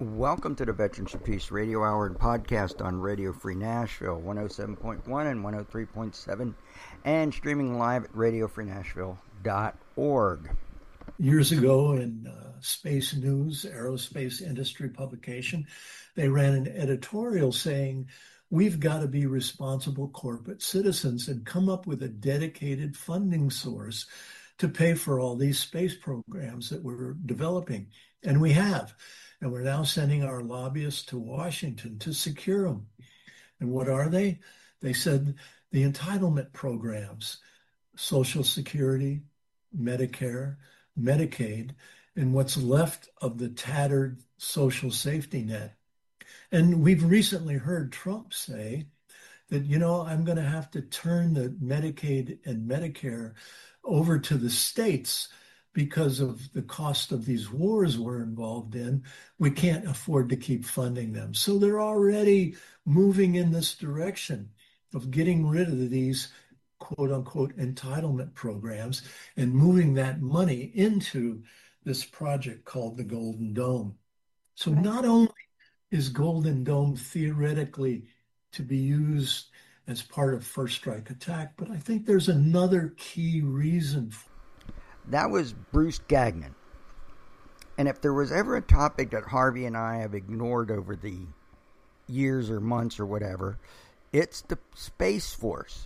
Welcome to the Veterans of Peace Radio Hour and podcast on Radio Free Nashville, 107.1 and 103.7, and streaming live at radiofreenashville.org. Years ago in Space News, aerospace industry publication, they ran an editorial saying, we've got to be responsible corporate citizens and come up with a dedicated funding source to pay for all these space programs that we're developing. And we have. And we're now sending our lobbyists to Washington to secure them. And what are they? They said the entitlement programs, Social Security, Medicare, Medicaid, and what's left of the tattered social safety net. And we've recently heard Trump say that, I'm going to have to turn the Medicaid and Medicare over to the states because of the cost of these wars we're involved in. We can't afford to keep funding them. So they're already moving in this direction of getting rid of these quote unquote entitlement programs and moving that money into this project called the Golden Dome. So not only is Golden Dome theoretically to be used as part of First Strike Attack, but I think there's another key reason for That was Bruce Gagnon. And if there was ever a topic that Harvey and I have ignored over the years or months or whatever, it's the Space Force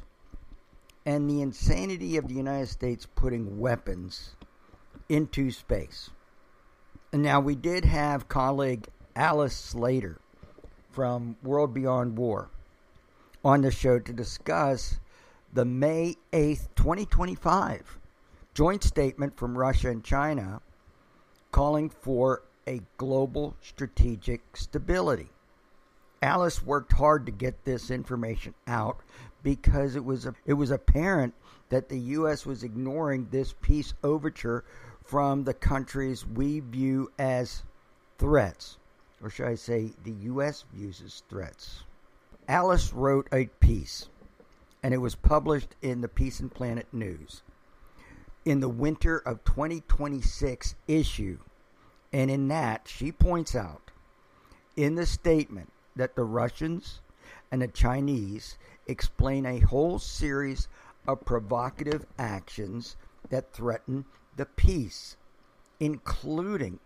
and the insanity of the United States putting weapons into space. And now we did have colleague Alice Slater from World Beyond War on the show to discuss the May 8th, 2025 joint statement from Russia and China calling for a global strategic stability. Alice worked hard to get this information out because it was apparent that the U.S. was ignoring this peace overture from the countries we view as threats, or should I say the U.S. views as threats. Alice wrote a piece, and it was published in the Peace and Planet News in the winter of 2026 issue. And in that, she points out in the statement that the Russians and the Chinese explain a whole series of provocative actions that threaten the peace, including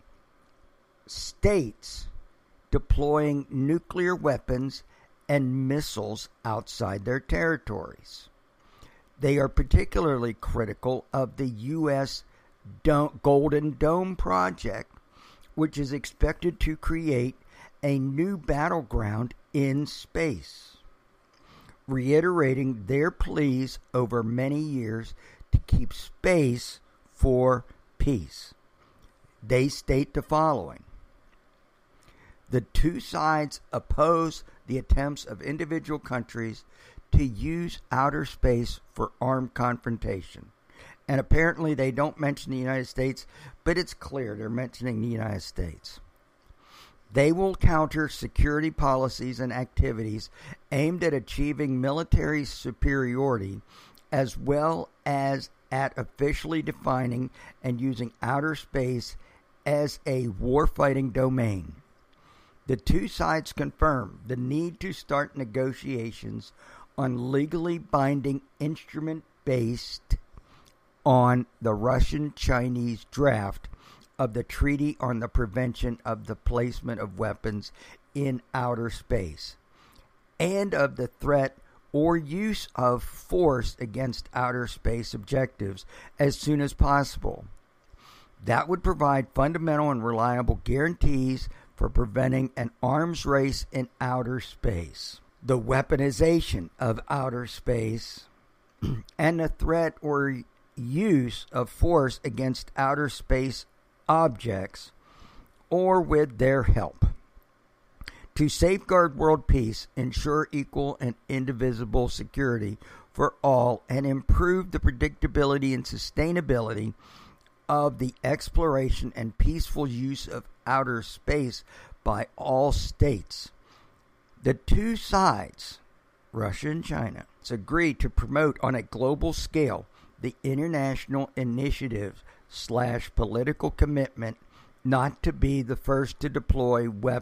states deploying nuclear weapons and missiles outside their territories. They are particularly critical of the U.S. Golden Dome project, which is expected to create a new battleground in space, reiterating their pleas over many years to keep space for peace. They state the following: the two sides oppose the attempts of individual countries to use outer space for armed confrontation. And apparently they don't mention the United States, but it's clear they're mentioning the United States. They will counter security policies and activities aimed at achieving military superiority, as well as at officially defining and using outer space as a warfighting domain. The two sides confirm the need to start negotiations on legally binding instrument based on the Russian-Chinese draft of the Treaty on the Prevention of the Placement of Weapons in Outer Space, and of the threat or use of force against outer space objectives as soon as possible. That would provide fundamental and reliable guarantees for preventing an arms race in outer space, the weaponization of outer space, and the threat or use of force against outer space objects or with their help. To safeguard world peace, ensure equal and indivisible security for all, and improve the predictability and sustainability of the exploration and peaceful use of outer space by all states. The two sides, Russia and China, agreed to promote on a global scale the international initiative / political commitment not to be the first to deploy weapons